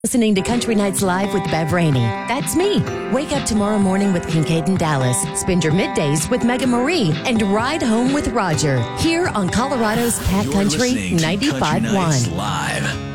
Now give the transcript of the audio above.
Listening to Country Nights Live with Bev Rainey. That's me. Wake up tomorrow morning with Kincaid and Dallas. Spend your middays with Mega Marie and ride home with Roger. Here on Colorado's Cat Country 95.1. Live.